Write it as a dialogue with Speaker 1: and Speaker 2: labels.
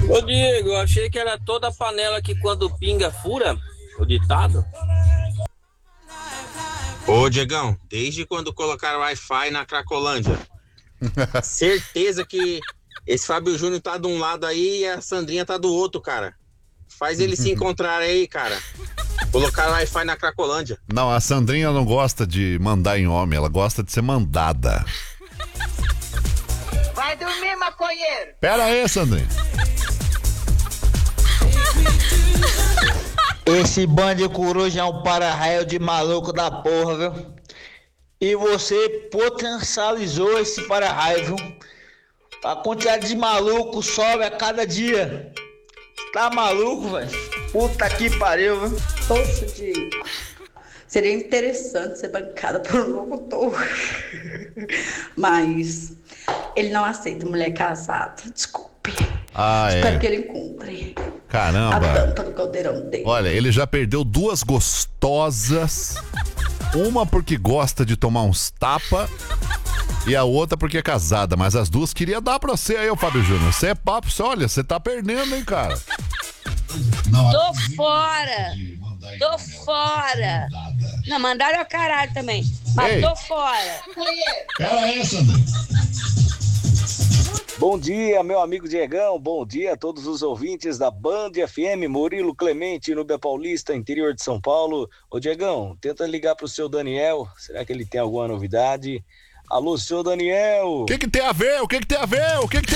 Speaker 1: Ô Diego, eu achei que era toda panela que quando pinga fura, o ditado.
Speaker 2: Ô, Diegão, desde quando colocaram Wi-Fi na Cracolândia, certeza que esse Fábio Júnior tá de um lado aí e a Sandrinha tá do outro, cara. Faz eles se encontrarem aí, cara. Colocaram Wi-Fi na Cracolândia.
Speaker 3: Não, a Sandrinha não gosta de mandar em homem, ela gosta de ser mandada.
Speaker 4: Vai dormir, maconheiro!
Speaker 3: Pera aí, Sandrinha.
Speaker 5: Esse bando de coruja é um para-raio de maluco da porra, viu? E você potencializou esse para-raio, viu? A quantidade de maluco sobe a cada dia. Tá maluco, velho? Puta que pariu, viu?
Speaker 6: Poxa, Diego, seria interessante ser bancada por um locutor. Mas ele não aceita mulher casada. Desculpe.
Speaker 3: Ah,
Speaker 6: Espero
Speaker 3: é.
Speaker 6: que ele encontre a
Speaker 3: Caramba.
Speaker 6: tampa do caldeirão dele.
Speaker 3: Olha, ele já perdeu duas gostosas. Uma porque gosta de tomar uns tapa e a outra porque é casada. Mas as duas queria dar pra você aí, ô Fábio Júnior. Você é papo, olha, você tá perdendo, hein, cara?
Speaker 7: Tô fora! Tô fora! Não, mandaram a caralho também. Mas
Speaker 3: Ei.
Speaker 7: tô fora!
Speaker 3: Pera aí, Sandrinha.
Speaker 8: Bom dia, meu amigo Diegão. Bom dia a todos os ouvintes da Band FM, Murilo Clemente, Núbia Paulista, interior de São Paulo. Ô Diegão, tenta ligar pro seu Daniel. Será que ele tem alguma novidade? Alô, seu Daniel.
Speaker 3: O que tem a ver? O que tem a ver? O que tem